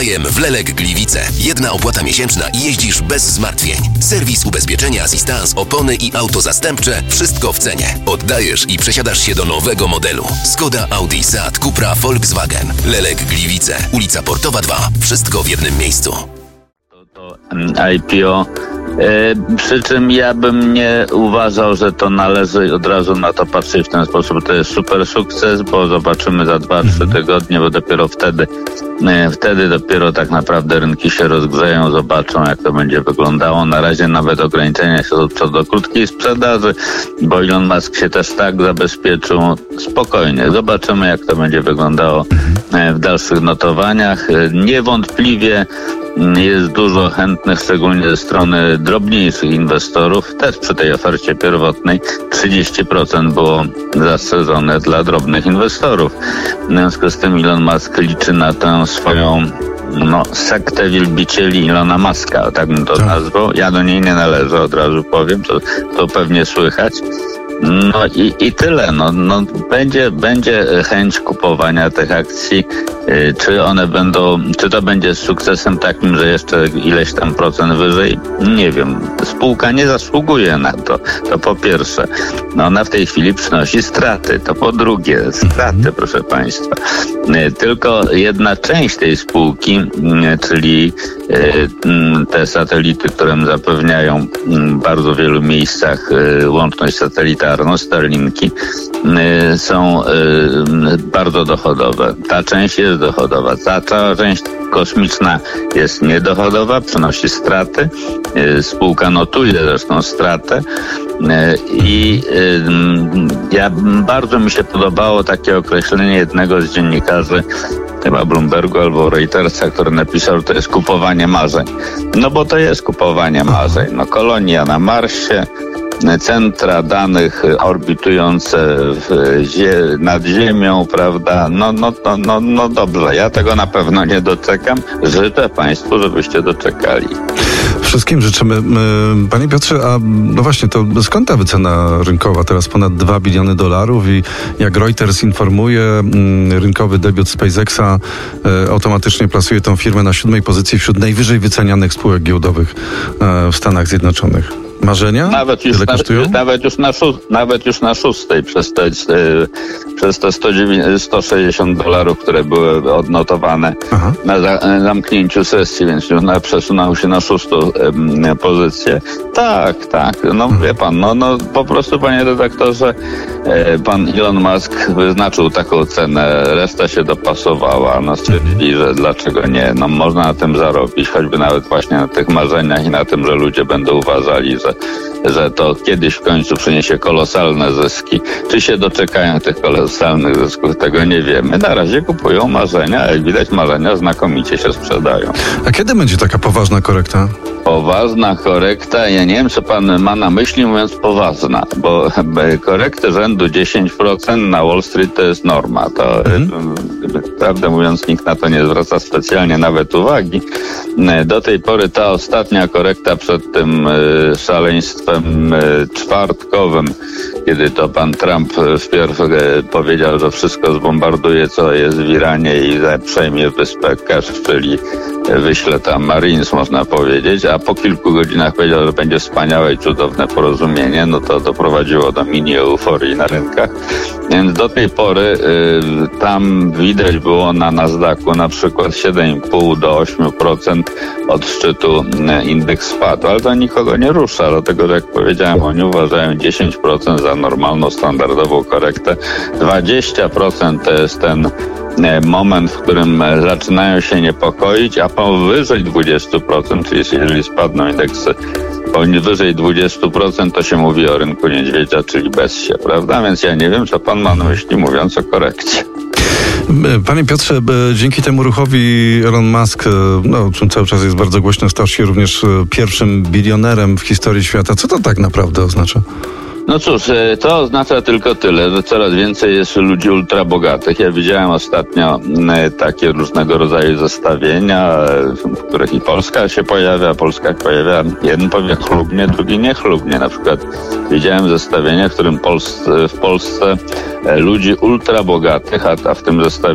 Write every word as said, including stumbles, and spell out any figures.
W Lelek Gliwice. Jedna opłata miesięczna i jeździsz bez zmartwień. Serwis, ubezpieczenia, asystans, opony i auto zastępcze. Wszystko w cenie. Oddajesz i przesiadasz się do nowego modelu. Skoda, Audi, Seat, Cupra, Volkswagen. Lelek Gliwice. Ulica Portowa dwa. Wszystko w jednym miejscu. To I P O. E, przy czym ja bym nie uważał, że to należy od razu na to patrzeć w ten sposób. To jest super sukces, bo zobaczymy za dwa trzy tygodnie, bo dopiero wtedy e, wtedy dopiero tak naprawdę rynki się rozgrzeją, zobaczą, jak to będzie wyglądało. Na razie nawet ograniczenia się co do krótkiej sprzedaży, bo Elon Musk się też tak zabezpieczył. Spokojnie, zobaczymy, jak to będzie wyglądało e, w dalszych notowaniach. E, niewątpliwie jest dużo chętnych, szczególnie ze strony drobniejszych inwestorów. Też przy tej ofercie pierwotnej trzydzieści procent było zastrzeżone dla drobnych inwestorów. W związku z tym Elon Musk liczy na tę swoją no, sektę wielbicieli Elona Muska, tak bym to tak nazwał. Ja do niej nie należę, od razu powiem, to, to pewnie słychać. No i, i tyle. No, no, będzie, będzie chęć kupowania tych akcji. Yy, czy one będą, czy to będzie sukcesem takim, że jeszcze ileś tam procent wyżej? Nie wiem. Spółka nie zasługuje na to. To po pierwsze. No ona w tej chwili przynosi straty. To po drugie. Straty, proszę Państwa. Yy, tylko jedna część tej spółki, yy, czyli yy, te satelity, które zapewniają w bardzo wielu miejscach yy, łączność satelitarną, Starlinki, y, są y, bardzo dochodowe. Ta część jest dochodowa. Ta cała część kosmiczna jest niedochodowa, przynosi straty. Y, spółka notuje zresztą stratę. Y, I y, ja, bardzo mi się podobało takie określenie jednego z dziennikarzy, chyba Bloombergu albo Reutersa, który napisał, że to jest kupowanie marzeń. No bo to jest kupowanie marzeń. No kolonia na Marsie, centra danych orbitujące w zie- nad Ziemią, prawda? No, no, no, no, no dobrze, ja tego na pewno nie doczekam. Życzę Państwu, żebyście doczekali. Wszystkim życzymy. Panie Piotrze, a no właśnie, to skąd ta wycena rynkowa? Teraz ponad dwa biliony dolarów i jak Reuters informuje, rynkowy debiut SpaceXa automatycznie plasuje tę firmę na siódmej pozycji wśród najwyżej wycenianych spółek giełdowych w Stanach Zjednoczonych. Marzenia? Nawet już, na, nawet, już na szó- nawet już na szóstej przez te, przez te sto sześćdziesiąt dolarów, które były odnotowane Aha. na za, zamknięciu sesji, więc już na, przesunął się na szóstą e, pozycję. Tak, tak. No hmm. wie pan, no, no po prostu, panie redaktorze, e, pan Elon Musk wyznaczył taką cenę, reszta się dopasowała. No stwierdzili, że dlaczego nie? No można na tym zarobić, choćby nawet właśnie na tych marzeniach i na tym, że ludzie będą uważali, że że to kiedyś w końcu przyniesie kolosalne zyski. Czy się doczekają tych kolosalnych zysków, tego nie wiemy. Na razie kupują marzenia, a jak widać marzenia znakomicie się sprzedają. A kiedy będzie taka poważna korekta? Poważna korekta, ja nie wiem, co pan ma na myśli, mówiąc poważna, bo korekty rzędu dziesięć procent na Wall Street to jest norma. To, mhm. prawdę mówiąc, nikt na to nie zwraca specjalnie nawet uwagi. Do tej pory ta ostatnia korekta przed tym szaleństwem czwartkowym, kiedy to pan Trump wpierw powiedział, że wszystko zbombarduje, co jest w Iranie i przejmie wyspę Kesz, czyli wyśle tam Marines, można powiedzieć, a po kilku godzinach powiedział, że będzie wspaniałe i cudowne porozumienie, no to doprowadziło do mini euforii na rynkach. Więc do tej pory y, tam widać było na Nasdaqu na przykład siedem i pół do ośmiu procent od szczytu y, indeks spadł, ale to nikogo nie rusza, dlatego że jak powiedziałem, oni uważają dziesięć procent za normalną, standardową korektę. dwadzieścia procent to jest ten moment, w którym zaczynają się niepokoić, a powyżej dwadzieścia procent, czyli jeżeli spadną indeksy powyżej dwadzieścia procent, to się mówi o rynku niedźwiedzia, czyli bez się, prawda? Więc ja nie wiem, co pan ma na myśli, mówiąc o korekcie. Panie Piotrze, dzięki temu ruchowi Elon Musk, no, o czym cały czas jest bardzo głośno, stał się również pierwszym bilionerem w historii świata. Co to tak naprawdę oznacza? No cóż, to oznacza tylko tyle, że coraz więcej jest ludzi ultrabogatych. Ja widziałem ostatnio takie różnego rodzaju zestawienia, w których i Polska się pojawia. Polska pojawia, jeden powie chlubnie, drugi niechlubnie. Na przykład widziałem zestawienie, w którym Pols- w Polsce ludzi ultrabogatych, a w tym zestawieniu